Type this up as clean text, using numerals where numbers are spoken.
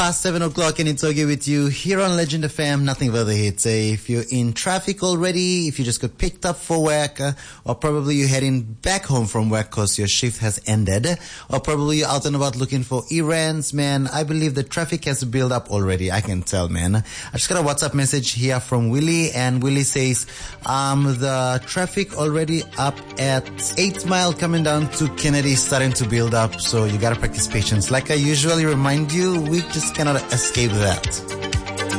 past 7 o'clock and it's okay with you here on Legend FM, nothing but the hits. If you're in traffic already, if you just got picked up for work, or probably you're heading back home from work because your shift has ended, or probably you're out and about looking for errands, man, I believe the traffic has built up already. I can tell, man. I just got a WhatsApp message here from Willie, and Willie says, the traffic already up at 8 Mile coming down to Kennedy starting to build up, so you gotta practice patience. Like I usually remind you, we just cannot escape that.